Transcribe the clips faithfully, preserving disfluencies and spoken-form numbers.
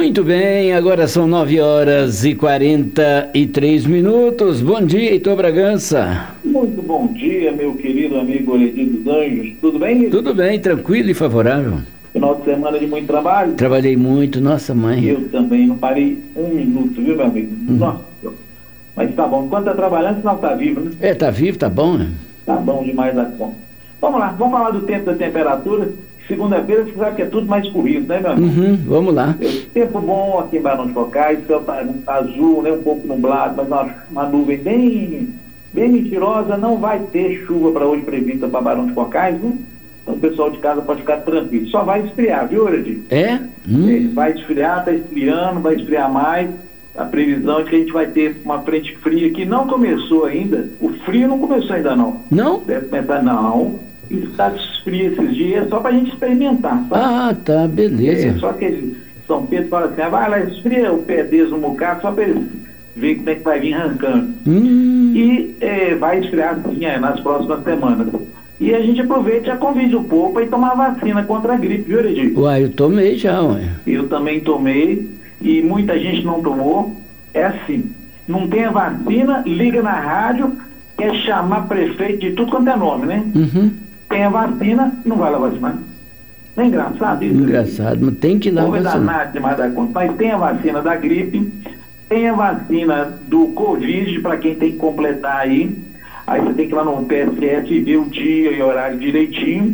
Muito bem, agora são nove horas e quarenta e três minutos. Bom dia, Heitor Bragança. Muito bom dia, meu querido amigo Oredi dos Anjos. Tudo bem? Tudo bem, tranquilo e favorável. Final de semana de muito trabalho? Trabalhei muito, nossa mãe. Eu também, não parei um minuto, viu, meu amigo? Uhum. Nossa, mas tá bom. Enquanto tá trabalhando, sinal tá vivo, né? É, tá vivo, tá bom, né? Tá bom demais a conta. Vamos lá, vamos falar do tempo da temperatura. Segunda-feira, você sabe que é tudo mais corrido, né, meu amigo? Uhum, vamos lá. Tempo bom aqui em Barão de Cocais, céu tá azul, né, um pouco nublado, mas uma, uma nuvem bem, bem mentirosa. Não vai ter chuva para hoje prevista para Barão de Cocais, né? Então o pessoal de casa pode ficar tranquilo. Só vai esfriar, viu, Oredi? É? Hum. É, vai esfriar, tá esfriando, vai esfriar mais. A previsão é que a gente vai ter uma frente fria que não começou ainda. O frio não começou ainda, não. Não? Deve pensar, não. Está frio esses dias só para a gente experimentar, sabe? Ah, tá, beleza. É, só que São Pedro fala assim, ah, vai lá, esfria o pé deles no mucado só para eles ver como é que vai vir arrancando. Hum. E é, vai esfriar assim é, nas próximas semanas. E a gente aproveita e já convide o povo para ir tomar vacina contra a gripe, viu, Oredi? Uai, eu tomei já, ué. Eu também tomei e muita gente não tomou. É assim, não tem a vacina, liga na rádio, quer chamar prefeito de tudo quanto é nome, né? Uhum. Tem a vacina, não vai lá vacinar. Não é engraçado isso? Engraçado, mas tem que ir lá não vacinar. Não vai dar nada demais da conta. Mas tem a vacina da gripe, tem a vacina do Covid, para quem tem que completar aí. Aí você tem que ir lá no P S S e ver o dia e horário direitinho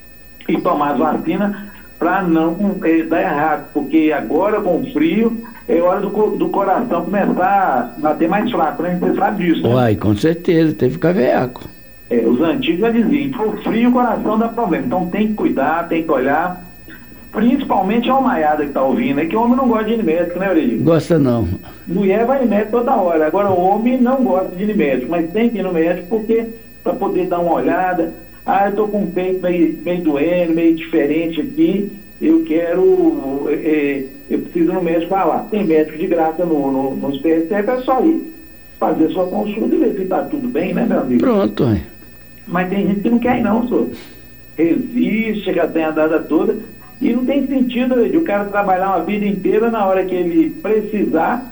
e tomar as vacinas para não é, dar errado. Porque agora, com o frio, é hora do, do coração começar a bater mais fraco, né? Você sabe disso, né? Uai, com certeza, teve que ficar veaco. É, os antigos já diziam, for frio o coração dá problema, então tem que cuidar, tem que olhar, principalmente a almaiada que está ouvindo, é que o homem não gosta de ir médico, né, Orelhinho? Gosta não. Mulher vai em médico toda hora, agora o homem não gosta de ir médico, mas tem que ir no médico porque, para poder dar uma olhada, ah, eu estou com o peito meio, meio doendo, meio diferente aqui, eu quero, é, eu preciso ir no médico, ah lá, tem médico de graça no, no, nos P S F, é só ir fazer sua consulta e ver se está tudo bem, né, meu amigo? Pronto, ué. Mas tem gente que não quer ir não, senhor. Resiste, chega tem a dada toda. E não tem sentido, o cara trabalhar uma vida inteira, na hora que ele precisar,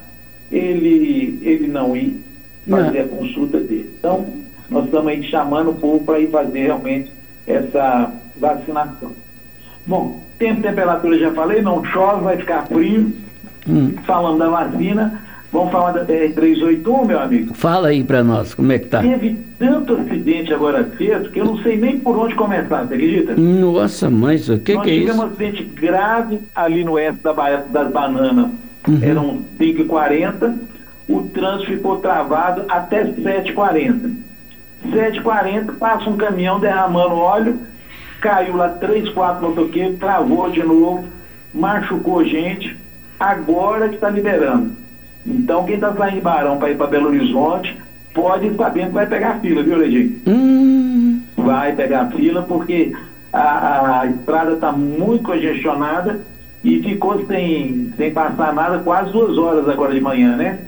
ele, ele não ir fazer não. a consulta dele. Então, nós estamos aí chamando o povo para ir fazer realmente essa vacinação. Bom, tempo e temperatura já falei, não chove, vai ficar frio. Hum. Falando da vacina, vamos falar da B R trezentos e oitenta e um, meu amigo? Fala aí pra nós, como é que tá? Teve tanto acidente agora cedo que eu não sei nem por onde começar, você acredita? Nossa, mas o que, que é isso? Nós tivemos um acidente grave ali no oeste da Baía das Bananas. Uhum. Eram cinco e quarenta, o trânsito ficou travado até sete e quarenta. sete e quarenta, passa um caminhão derramando óleo, caiu lá três, quatro motoqueiros, travou de novo, machucou gente, agora que está liberando. Então, quem está saindo de Barão para ir para Belo Horizonte, pode ir sabendo que vai pegar fila, viu, Ledinho? Hum. Vai pegar fila, porque a, a estrada está muito congestionada e ficou sem, sem passar nada quase duas horas agora de manhã, né?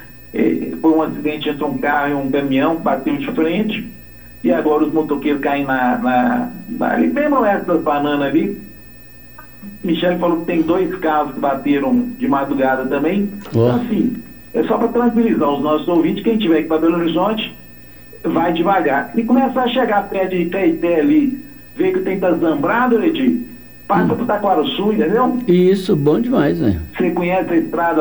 E, foi um acidente entre um carro e um caminhão, bateu de frente, e agora os motoqueiros caem na, na, na ali mesmo no oeste das Bananas ali. Michele falou que tem dois carros que bateram de madrugada também. Oh. Então, assim, é só para tranquilizar os nossos ouvintes, quem tiver que ir para Belo Horizonte, vai devagar. E começar a chegar perto de Caeté ali, ver que tem que estar zambrado, Edi, passa hum. para Taquaraçu, entendeu? Isso, bom demais, né? Você conhece a estrada